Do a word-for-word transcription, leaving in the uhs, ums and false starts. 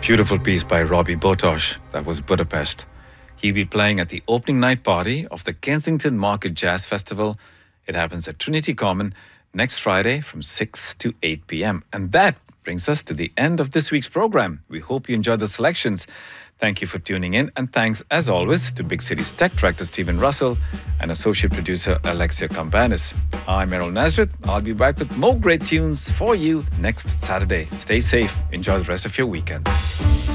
Beautiful piece by Robbie Botosh. That was Budapest. He'll be playing at the opening night party of the Kensington Market Jazz Festival. It happens at Trinity Common next Friday from six to eight p.m. And that brings us to the end of this week's program. We hope you enjoyed the selections. Thank you for tuning in, and thanks as always to Big City's tech director Stephen Russell and associate producer Alexia Campanis. I'm Errol Nazareth. I'll be back with more great tunes for you next Saturday. Stay safe. Enjoy the rest of your weekend.